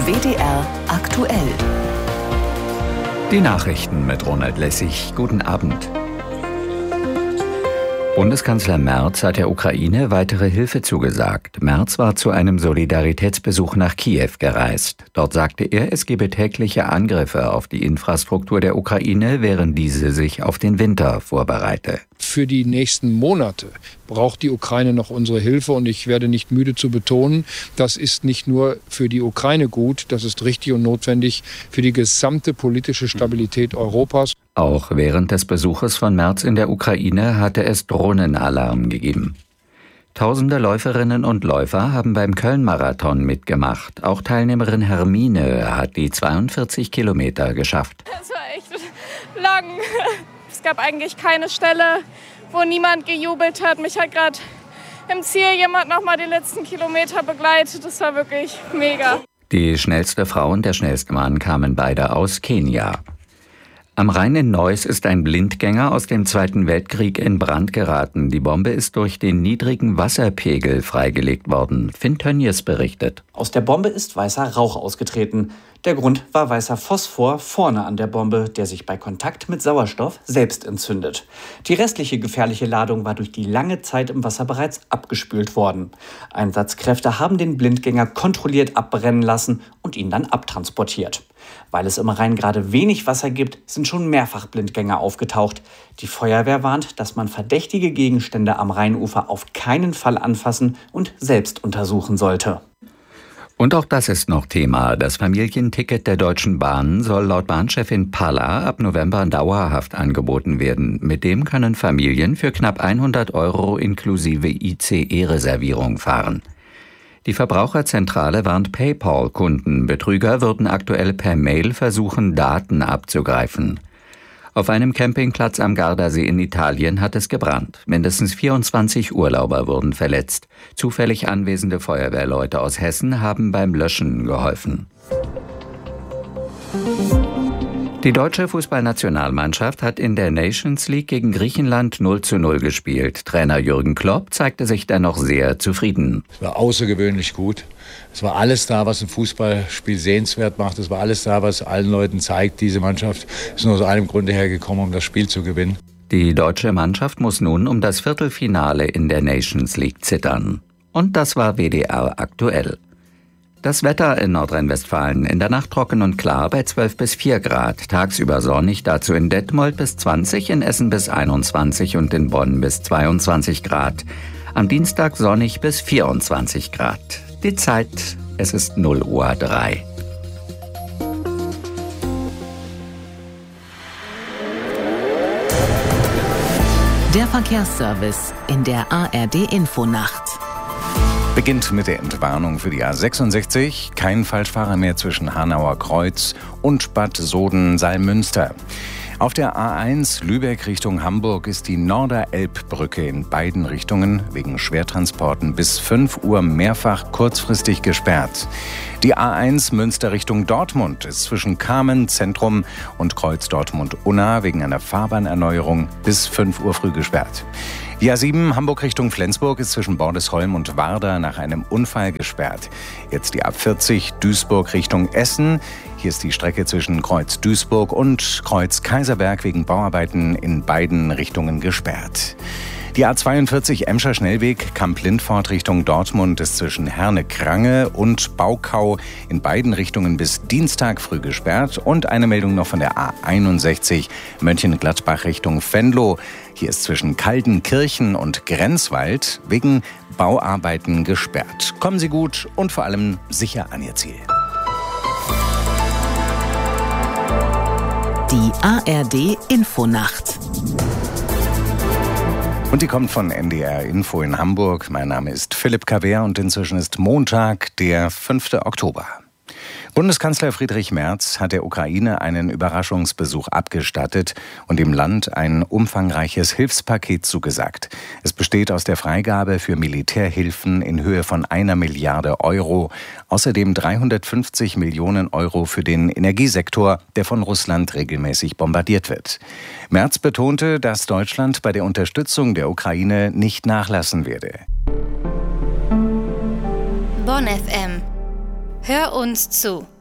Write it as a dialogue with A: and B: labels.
A: WDR aktuell.
B: Die Nachrichten mit Ronald Lessig. Guten Abend. Bundeskanzler Merz hat der Ukraine weitere Hilfe zugesagt. Merz war zu einem Solidaritätsbesuch nach Kiew gereist. Dort sagte er, es gebe tägliche Angriffe auf die Infrastruktur der Ukraine, während diese sich auf den Winter vorbereite.
C: Für die nächsten Monate braucht die Ukraine noch unsere Hilfe und ich werde nicht müde zu betonen, das ist nicht nur für die Ukraine gut, das ist richtig und notwendig für die gesamte politische Stabilität Europas.
B: Auch während des Besuches von Merz in der Ukraine hatte es Drohnenalarm gegeben. Tausende Läuferinnen und Läufer haben beim Köln-Marathon mitgemacht. Auch Teilnehmerin Hermine hat die 42 Kilometer geschafft.
D: Es war echt lang. Es gab eigentlich keine Stelle, wo niemand gejubelt hat. Mich hat gerade im Ziel jemand noch mal die letzten Kilometer begleitet. Das war wirklich mega.
B: Die schnellste Frau und der schnellste Mann kamen beide aus Kenia. Am Rhein in Neuss ist ein Blindgänger aus dem Zweiten Weltkrieg in Brand geraten. Die Bombe ist durch den niedrigen Wasserpegel freigelegt worden. Finn Tönjes berichtet.
E: Aus der Bombe ist weißer Rauch ausgetreten. Der Grund war weißer Phosphor vorne an der Bombe, der sich bei Kontakt mit Sauerstoff selbst entzündet. Die restliche gefährliche Ladung war durch die lange Zeit im Wasser bereits abgespült worden. Einsatzkräfte haben den Blindgänger kontrolliert abbrennen lassen und ihn dann abtransportiert. Weil es im Rhein gerade wenig Wasser gibt, sind schon mehrfach Blindgänger aufgetaucht. Die Feuerwehr warnt, dass man verdächtige Gegenstände am Rheinufer auf keinen Fall anfassen und selbst untersuchen sollte.
B: Und auch das ist noch Thema. Das Familienticket der Deutschen Bahn soll laut Bahnchefin Palla ab November dauerhaft angeboten werden. Mit dem können Familien für knapp 100 € inklusive ICE-Reservierung fahren. Die Verbraucherzentrale warnt PayPal-Kunden. Betrüger würden aktuell per Mail versuchen, Daten abzugreifen. Auf einem Campingplatz am Gardasee in Italien hat es gebrannt. Mindestens 24 Urlauber wurden verletzt. Zufällig anwesende Feuerwehrleute aus Hessen haben beim Löschen geholfen. Die deutsche Fußballnationalmannschaft hat in der Nations League gegen Griechenland 0:0 gespielt. Trainer Jürgen Klopp zeigte sich dennoch sehr zufrieden.
F: Es war außergewöhnlich gut. Es war alles da, was ein Fußballspiel sehenswert macht. Es war alles da, was allen Leuten zeigt, diese Mannschaft ist nur aus einem Grunde hergekommen, um das Spiel zu gewinnen.
B: Die deutsche Mannschaft muss nun um das Viertelfinale in der Nations League zittern. Und das war WDR aktuell. Das Wetter in Nordrhein-Westfalen: in der Nacht trocken und klar bei 12 bis 4 Grad. Tagsüber sonnig, dazu in Detmold bis 20, in Essen bis 21 und in Bonn bis 22 Grad. Am Dienstag sonnig bis 24 Grad. Die Zeit, es ist 0:03 Uhr.
A: Der Verkehrsservice in der ARD-Infonacht.
G: Beginnt mit der Entwarnung für die A66. Kein Falschfahrer mehr zwischen Hanauer Kreuz und Bad Soden-Salmünster. Auf der A1 Lübeck Richtung Hamburg ist die Norderelbbrücke in beiden Richtungen wegen Schwertransporten bis 5 Uhr mehrfach kurzfristig gesperrt. Die A1 Münster Richtung Dortmund ist zwischen Kamen Zentrum und Kreuz Dortmund-Unna wegen einer Fahrbahnerneuerung bis 5 Uhr früh gesperrt. Die A7 Hamburg Richtung Flensburg ist zwischen Bordesholm und Warder nach einem Unfall gesperrt. Jetzt die A40 Duisburg Richtung Essen. Hier ist die Strecke zwischen Kreuz Duisburg und Kreuz Kaiserberg wegen Bauarbeiten in beiden Richtungen gesperrt. Die A42 Emscher Schnellweg Kamp-Lindfort Richtung Dortmund ist zwischen Herne-Krange und Baukau in beiden Richtungen bis Dienstag früh gesperrt. Und eine Meldung noch von der A61 Mönchengladbach Richtung Venlo. Hier ist zwischen Kaldenkirchen und Grenzwald wegen Bauarbeiten gesperrt. Kommen Sie gut und vor allem sicher an Ihr Ziel.
A: Die ARD-Infonacht.
G: Und die kommt von NDR Info in Hamburg. Mein Name ist Philipp Kaber und inzwischen ist Montag, der 5. Oktober. Bundeskanzler Friedrich Merz hat der Ukraine einen Überraschungsbesuch abgestattet und dem Land ein umfangreiches Hilfspaket zugesagt. Es besteht aus der Freigabe für Militärhilfen in Höhe von 1 Milliarde Euro, außerdem 350 Millionen Euro für den Energiesektor, der von Russland regelmäßig bombardiert wird. Merz betonte, dass Deutschland bei der Unterstützung der Ukraine nicht nachlassen werde.
H: Bonn FM. Hör uns zu.